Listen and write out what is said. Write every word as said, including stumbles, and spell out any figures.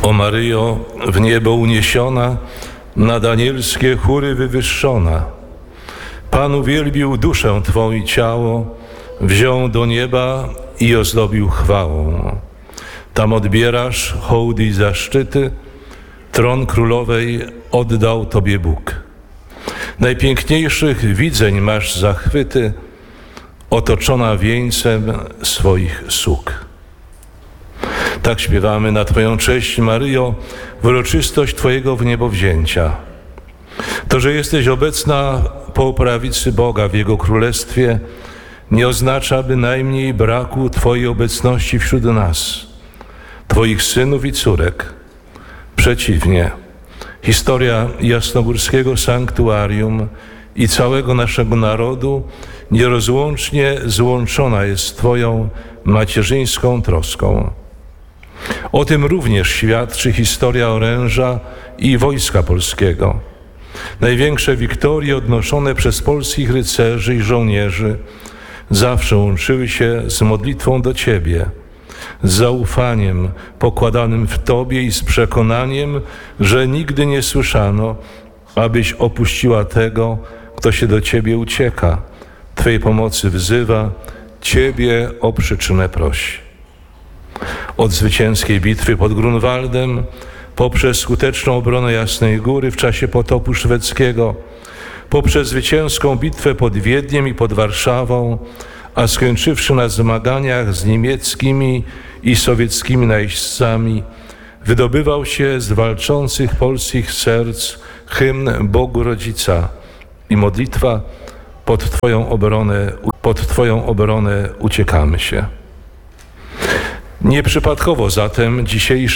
O Maryjo, w niebo uniesiona, nad anielskie chóry wywyższona, Pan uwielbił duszę Twą i ciało, wziął do nieba i ozdobił chwałą. Tam odbierasz hołdy i zaszczyty, tron królowej oddał Tobie Bóg. Najpiękniejszych widzeń masz zachwyty, otoczona wieńcem swoich sług. Tak śpiewamy na Twoją cześć, Maryjo, w uroczystość Twojego wniebowzięcia. To, że jesteś obecna po prawicy Boga w Jego Królestwie, nie oznacza bynajmniej braku Twojej obecności wśród nas, Twoich synów i córek. Przeciwnie, historia jasnogórskiego sanktuarium i całego naszego narodu nierozłącznie złączona jest z Twoją macierzyńską troską. O tym również świadczy historia oręża i Wojska Polskiego. Największe wiktorie odnoszone przez polskich rycerzy i żołnierzy zawsze łączyły się z modlitwą do Ciebie, z zaufaniem pokładanym w Tobie i z przekonaniem, że nigdy nie słyszano, abyś opuściła tego, kto się do Ciebie ucieka, Twej pomocy wzywa, Ciebie o przyczynę prosi. Od zwycięskiej bitwy pod Grunwaldem, poprzez skuteczną obronę Jasnej Góry w czasie potopu szwedzkiego, poprzez zwycięską bitwę pod Wiedniem i pod Warszawą, a skończywszy na zmaganiach z niemieckimi i sowieckimi najeźdźcami, wydobywał się z walczących polskich serc hymn Bogu Rodzica i modlitwa pod Twoją obronę, pod Twoją obronę uciekamy się. Nieprzypadkowo zatem dzisiejszy